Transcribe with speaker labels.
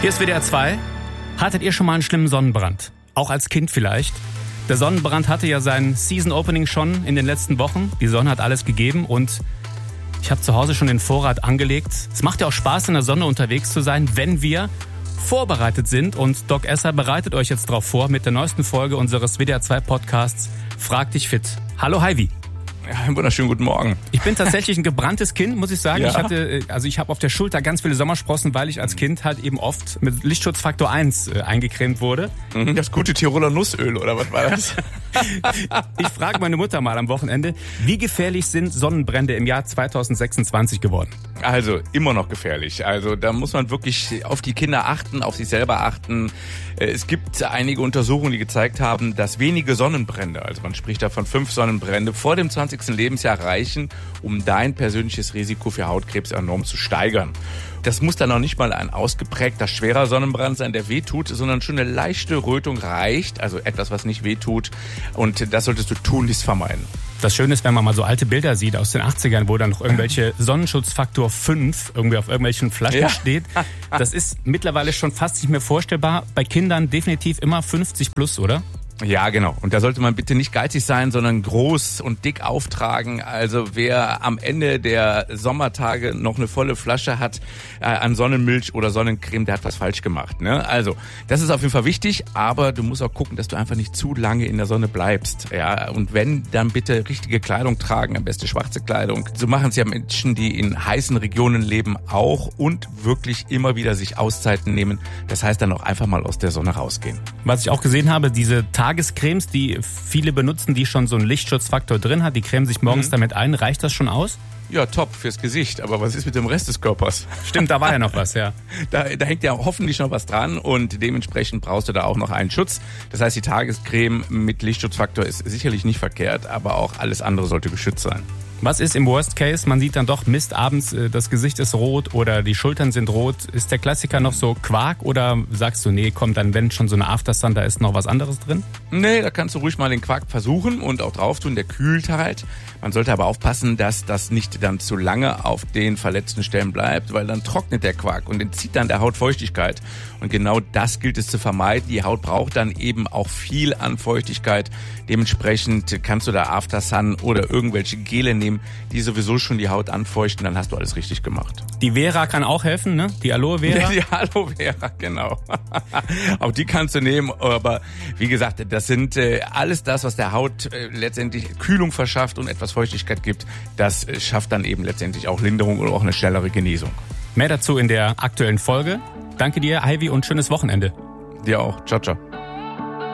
Speaker 1: Hier ist WDR 2. Hattet ihr schon mal einen schlimmen Sonnenbrand? Auch als Kind vielleicht? Der Sonnenbrand hatte ja sein Season-Opening schon in den letzten Wochen. Die Sonne hat alles gegeben und ich habe zu Hause schon den Vorrat angelegt. Es macht ja auch Spaß, in der Sonne unterwegs zu sein, wenn wir vorbereitet sind. Und Doc Esser bereitet euch jetzt darauf vor mit der neuesten Folge unseres WDR 2 Podcasts Frag dich fit. Hallo Heidi.
Speaker 2: Ja, einen wunderschönen guten Morgen.
Speaker 1: Ich bin tatsächlich ein gebranntes Kind, muss ich sagen.
Speaker 2: Ja.
Speaker 1: Ich habe auf der Schulter ganz viele Sommersprossen, weil ich als Kind halt eben oft mit Lichtschutzfaktor 1 eingecremt wurde.
Speaker 2: Das gute Tiroler Nussöl, oder was war das?
Speaker 1: Ich frage meine Mutter mal am Wochenende, wie gefährlich sind Sonnenbrände im Jahr 2026 geworden?
Speaker 2: Also, immer noch gefährlich. Also, da muss man wirklich auf die Kinder achten, auf sich selber achten. Es gibt einige Untersuchungen, die gezeigt haben, dass wenige Sonnenbrände, also man spricht da von 5 Sonnenbrände, vor dem 20. Lebensjahr reichen, um dein persönliches Risiko für Hautkrebs enorm zu steigern. Das muss dann noch nicht mal ein ausgeprägter, schwerer Sonnenbrand sein, der wehtut, sondern schon eine leichte Rötung reicht, also etwas, was nicht wehtut. Und das solltest du tunlichst vermeiden.
Speaker 1: Das Schöne ist, wenn man mal so alte Bilder sieht aus den 80ern, wo dann noch irgendwelche Sonnenschutzfaktor 5 irgendwie auf irgendwelchen Flaschen steht. Das ist mittlerweile schon fast nicht mehr vorstellbar. Bei Kindern definitiv immer 50 plus, oder?
Speaker 2: Ja, genau. Und da sollte man bitte nicht geizig sein, sondern groß und dick auftragen. Also wer am Ende der Sommertage noch eine volle Flasche hat an Sonnenmilch oder Sonnencreme, der hat was falsch gemacht. Ne? Also das ist auf jeden Fall wichtig, aber du musst auch gucken, dass du einfach nicht zu lange in der Sonne bleibst. Ja, und wenn, dann bitte richtige Kleidung tragen, am besten schwarze Kleidung. So machen es ja Menschen, die in heißen Regionen leben, auch und wirklich immer wieder sich Auszeiten nehmen. Das heißt dann auch einfach mal aus der Sonne rausgehen.
Speaker 1: Was ich auch gesehen habe, diese Tagescremes, die viele benutzen, die schon so einen Lichtschutzfaktor drin hat, die cremen sich morgens damit ein. Reicht das schon aus?
Speaker 2: Ja, top fürs Gesicht. Aber was ist mit dem Rest des Körpers?
Speaker 1: Stimmt, da war ja noch was, ja.
Speaker 2: Da hängt ja hoffentlich noch was dran und dementsprechend brauchst du da auch noch einen Schutz. Das heißt, die Tagescreme mit Lichtschutzfaktor ist sicherlich nicht verkehrt, aber auch alles andere sollte geschützt sein.
Speaker 1: Was ist im Worst Case? Man sieht dann doch, Mist, abends das Gesicht ist rot oder die Schultern sind rot. Ist der Klassiker noch so Quark oder sagst du, nee, komm, dann wenn schon so eine Aftersun, da ist noch was anderes drin?
Speaker 2: Nee, da kannst du ruhig mal den Quark versuchen und auch drauf tun, der kühlt halt. Man sollte aber aufpassen, dass das nicht dann zu lange auf den verletzten Stellen bleibt, weil dann trocknet der Quark und entzieht dann der Haut Feuchtigkeit. Und genau das gilt es zu vermeiden. Die Haut braucht dann eben auch viel an Feuchtigkeit. Dementsprechend kannst du da Aftersun oder irgendwelche Gele nehmen, die sowieso schon die Haut anfeuchten, dann hast du alles richtig gemacht.
Speaker 1: Die Vera kann auch helfen, ne? Die Aloe Vera?
Speaker 2: Die Aloe Vera, genau. Auch die kannst du nehmen, aber wie gesagt, das sind alles das, was der Haut letztendlich Kühlung verschafft und etwas Feuchtigkeit gibt, das schafft dann eben letztendlich auch Linderung oder auch eine schnellere Genesung.
Speaker 1: Mehr dazu in der aktuellen Folge. Danke dir, Ivy, und schönes Wochenende.
Speaker 2: Dir auch. Ciao, ciao.